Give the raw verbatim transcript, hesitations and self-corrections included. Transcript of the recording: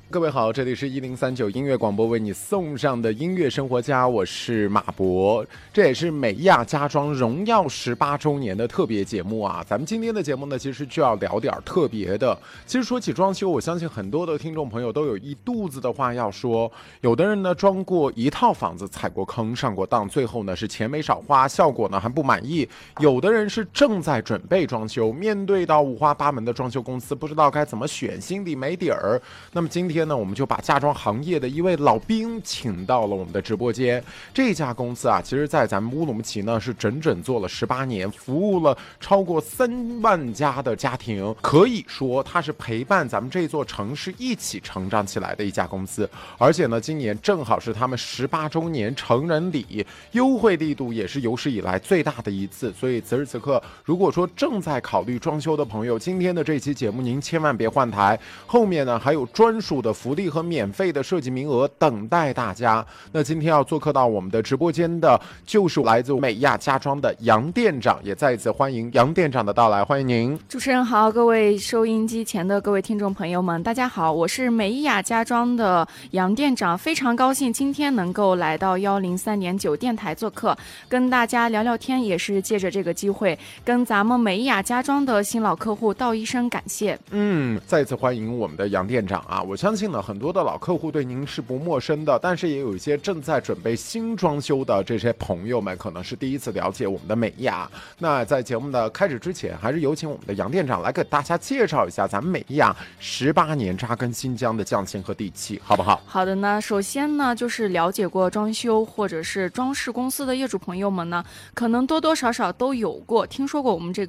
各位好，这里是一零三九音乐广播为你送上的音乐生活家，我是马博。这也是美亚家装荣耀十八周年的特别节目啊。咱们今天的节目呢，其实就要聊点特别的。其实说起装修，我相信很多的听众朋友都有一肚子的话要说。有的人呢装过一套房子，踩过坑，上过当，最后呢是钱没少花，效果呢还不满意。有的人是正在准备装修，面对到五花八门的装修公司，不知道该怎么选，心里没底儿。那么今天呢，我们就把家装行业的一位老兵请到了我们的直播间。这家公司啊，其实在咱们乌鲁木齐呢是整整做了十八年，服务了超过三万家的家庭，可以说它是陪伴咱们这座城市一起成长起来的一家公司。而且呢，今年正好是他们十八周年成人礼，优惠力度也是有史以来最大的一次。所以此时此刻，如果说正在考虑装修的朋友，今天的这期节目您千万别换台，后面呢还有专属的福利和免费的设计名额等待大家。那今天要做客到我们的直播间的就是来自美亚家装的杨店长，也再一次欢迎杨店长的到来，欢迎您。 主持人好，各位收音机前的各位听众朋友们，大家好，我是美亚家装的杨店长，非常高兴今天能够来到一零三点九电台做客，跟大家聊聊天，也是借着这个机会跟咱们美亚家装的新老客户道一声感谢。 嗯，再次欢迎我们的杨店长啊！我相信呢，很多的老客户对您是不陌生的，但是也有一些正在准备新装修的这些朋友们，可能是第一次了解我们的美亚。那在节目的开始之前，还是有请我们的杨店长来给大家介绍一下咱们美亚十八年扎根新疆的匠心和底气，好不好？ 好的呢，首先呢，就是了解过装修或者是装饰公司的业主朋友们呢，可能多多少少都有过听说过我们这个